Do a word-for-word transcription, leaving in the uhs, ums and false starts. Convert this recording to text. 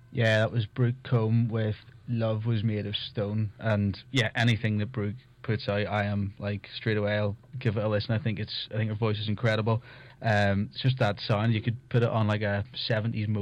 Yeah, that was Brooke Combe with "Love Was Made of Stone," and yeah, anything that Brooke puts out, I am like straight away. I'll give it a listen. I think it's, I think her voice is incredible. Um, it's just that sound. You could put it on like a seventies